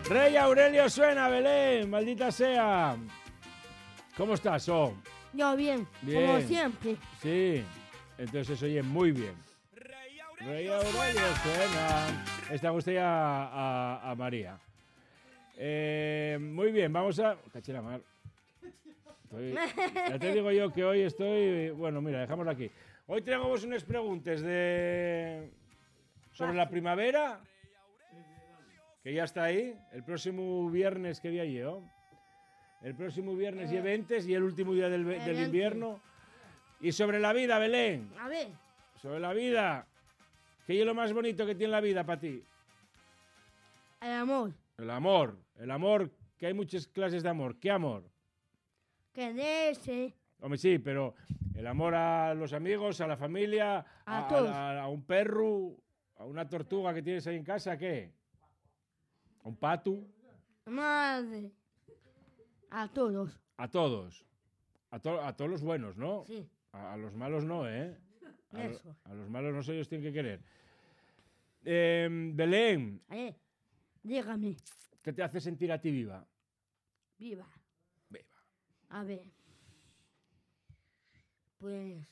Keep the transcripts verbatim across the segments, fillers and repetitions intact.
Rey Aurelio suena, Belén, maldita sea. ¿Cómo estás, Oh? Yo bien, Bien. como siempre. Sí, entonces oye muy bien. Rey Aurelio suena. Esta gusta ya a, a María. Eh, muy bien, vamos a... Caché la mar. Estoy... Ya te digo yo que hoy estoy... Bueno, mira, dejámoslo aquí. Hoy tenemos unas preguntas de... sobre la primavera, que ya está ahí. El próximo viernes, ¿qué día llevo? El próximo viernes y eventes y el último día del, del invierno. Y sobre la vida, Belén. A ver. Sobre la vida. ¿Qué es lo más bonito que tiene la vida para ti? El amor. El amor. El amor, que hay muchas clases de amor. ¿Qué amor? Quererse. Hombre, sí, pero el amor a los amigos, a la familia, A a, todos. a- a un perro, a una tortuga que tienes ahí en casa, ¿qué? ¿A un pato? Madre. A todos. A todos. A, to- a todos los buenos, ¿no? Sí. A, a los malos no, ¿eh? A, lo- Eso. a los malos no se ellos tienen que querer. Eh, Belén, A ver. Dígame. ¿qué te hace sentir a ti viva? Viva. Viva. A ver. Pues.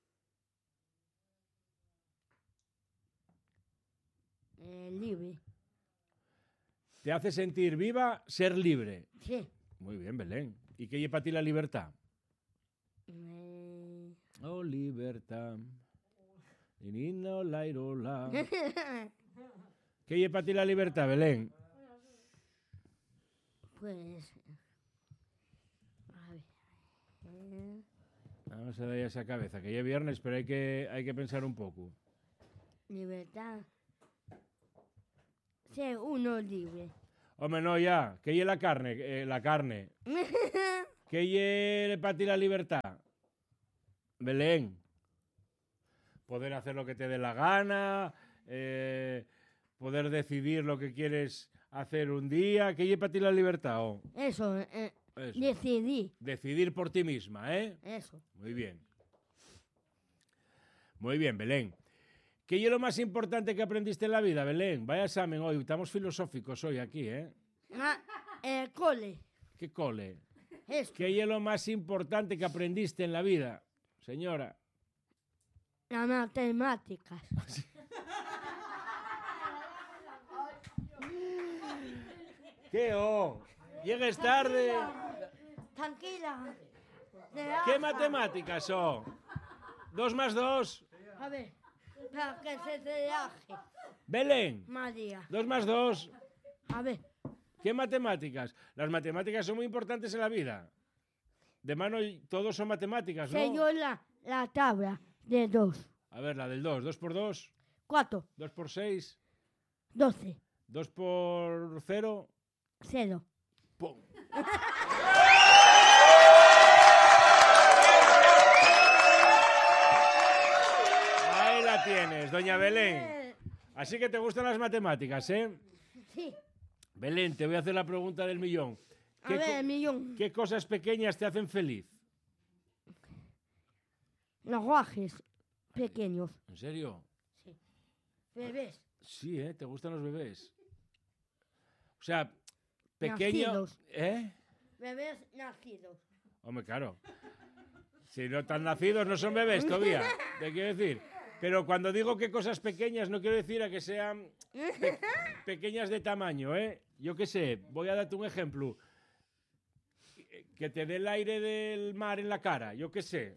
Eh, libre. ¿Te hace sentir viva ser libre? Sí. Muy bien, Belén. ¿Y qué es para ti la libertad? Eh... Oh, libertad. Inino, la, irola. ¿Qué es para ti la libertad, Belén? pues. A ver. Eh, Vamos a darle esa cabeza, que ya es viernes, pero hay que, hay que pensar un poco. libertad. Ser uno libre. Hombre, no, ya. ¿Qué es la carne? Eh, la carne. ¿Qué es para ti la libertad? Belén. Poder hacer lo que te dé la gana, eh, poder decidir lo que quieres hacer un día. ¿Qué es para ti la libertad? Oh, Eso, eh, eso. decidí. Decidir por ti misma, ¿eh? Eso. Muy bien. Muy bien, Belén. ¿Qué es lo más importante que aprendiste en la vida, Belén? Vaya examen hoy. Estamos filosóficos hoy aquí, ¿eh? Ah, el cole. ¿Qué cole? Esto. ¿Qué es lo más importante que aprendiste en la vida, señora? Las matemáticas. ¿Qué oh? Llegues tarde. Tranquila. ¿Qué Relaja. matemáticas son? Dos más dos. A ver. Para que se relaje. Belén. María. Dos más dos. A ver. ¿Qué matemáticas? Las matemáticas son muy importantes en la vida. De mano, todos son matemáticas, ¿no? Se yo la, la tabla de dos. A ver, la del dos. Dos por dos. Cuatro. Dos por seis. Doce. Dos por cero. Cero. ¡Pum! Ahí la tienes, doña Belén. Eh, Así que te gustan las matemáticas, ¿eh? Sí. Belén, te voy a hacer la pregunta del millón. A ¿Qué, ver, co- millón. qué cosas pequeñas te hacen feliz? Los guajes pequeños. ¿En serio? Sí. Bebés. Sí, ¿eh? ¿Te gustan los bebés? O sea, pequeño... Nacidos. ¿Eh? Bebés nacidos. Hombre, claro. Si no están nacidos, no son bebés todavía. Te quiero decir. Pero cuando digo que cosas pequeñas, no quiero decir a que sean pe- pequeñas de tamaño, ¿eh? Yo qué sé, voy a darte un ejemplo. Que te dé el aire del mar en la cara, yo qué sé.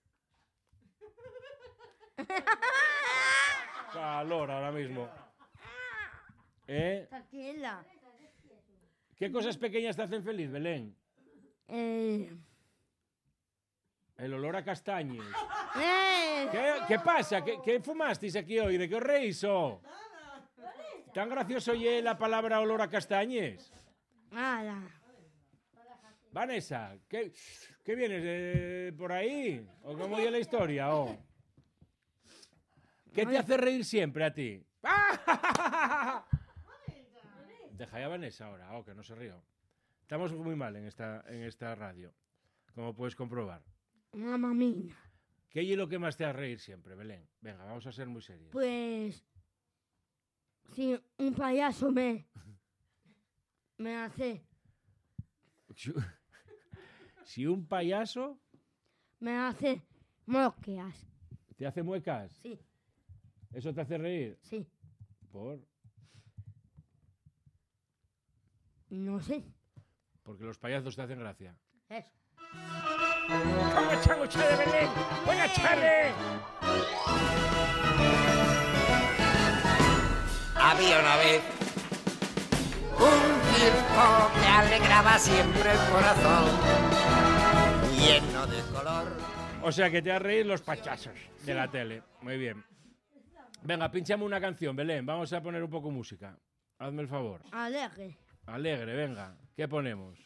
Calor ahora mismo. ¿Eh? Tranquila. ¿Qué cosas pequeñas te hacen feliz, Belén? Eh, El olor a castañes. eh, ¿Qué, qué pasa? ¿Qué, qué fumasteis aquí hoy? ¿De qué os reís? Oh? ¿Tan gracioso oye la palabra olor a castañes? nada. Vanessa, ¿qué, qué vienes de por ahí? ¿O cómo oye la historia? Oh? ¿Qué te hace reír siempre a ti? Deja ya a Vanessa ahora, oh, que no se río. Estamos muy mal en esta, en esta radio, como puedes comprobar. Mamá mía. ¿Qué es lo que más te hace reír siempre, Belén? Venga, vamos a ser muy serios. Pues. Si un payaso me. Me hace. Si, si un payaso Me hace mosqueas. te hace muecas, Sí, ¿eso te hace reír? sí. ¿Por? No sé. Porque los payasos te hacen gracia. Eso. ¡Buenas tardes, de Belén! ¡Buenas tardes! Había una vez un circo que alegraba siempre el corazón, lleno de color. O sea, que te ha reír los payasos de la tele. Muy bien. Venga, pinchame una canción, Belén. Vamos a poner un poco música. Hazme el favor. Alegre. Alegre, venga. ¿Qué ponemos?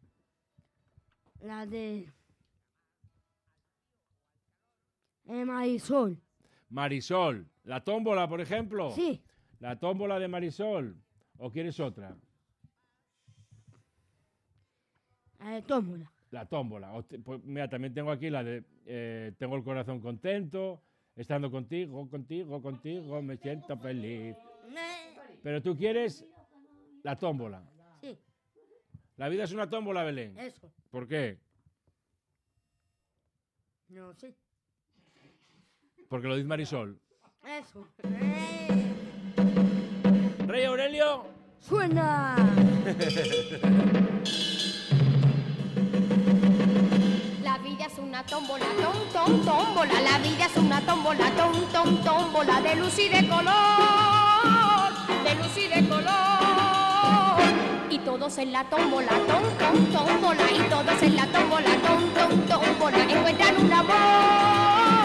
La de. Eh, Marisol. Marisol. ¿La tómbola, por ejemplo? Sí. ¿La tómbola de Marisol? ¿O quieres otra? La de tómbola. La tómbola. O te- pues, mira, también tengo aquí la de eh, Tengo el corazón contento, estando contigo, contigo, contigo, me siento feliz. Pero tú quieres la tómbola. Sí, La vida es una tómbola, Belén. eso. ¿Por qué? No sé. Porque lo dice Marisol. Eso. Eh, Rey Aurelio. Suena. La vida es una tómbola, tom, tom, tómbola. La vida es una tómbola, tom, tom, tómbola. De luz y de color, de luz y de color. Y todos en la tómbola, tom, tom, tómbola. Y todos en la tómbola, tom, tom, tómbola. Encuentran un amor.